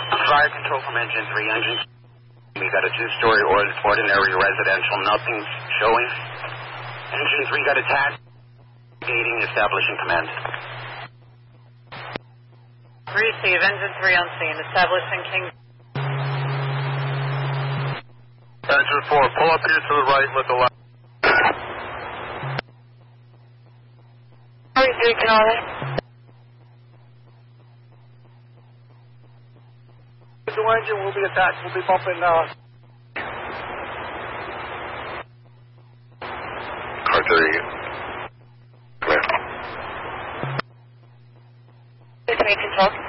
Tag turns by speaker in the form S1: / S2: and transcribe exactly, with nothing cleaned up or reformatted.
S1: Fire control from engine three. Engine we got a two-story or- ordinary residential. Nothing's showing. Engine three got attacked. Gating, establishing command.
S2: Receive. Engine three on scene. Establishing King.
S3: Engine four, pull up here to the right with the left.
S2: three, Canada.
S3: The engine will be attacked. We'll be bumping, uh... Car thirty. Come here.
S2: Make control.